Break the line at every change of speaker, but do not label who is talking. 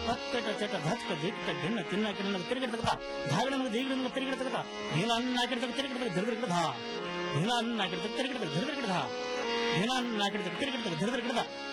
ಹಕ್ಕಟ ಚಟ ಧಚ್ಕ ದಿಕ್ಕ ಗಿಣ್ಣ ತಿನ್ನ ಕಿಣ್ಣ ತಿರುಗಿಡ್ತದ ಧಾಗಣ ದೀಗಣ ತಿರುಗಿಡ್ತದ ಹೀಲನ್ನ ಹಾಕಿಡ್ತದ ತಿರುಗಿಡ್ತದ ಧರ್ಗಿಡ್ದ ಹೀಲನ್ನ ಹಾಕಿಡ್ತದ ತಿರುಗಿಡ್ತದ ಧರ್ಗಿಡ್ದ ಹೀಲನ್ನ ಹಾಕಿಡ್ತದ ತಿರುಗಿಡ್ತದ ಧರ್ಗಿಡ್ದ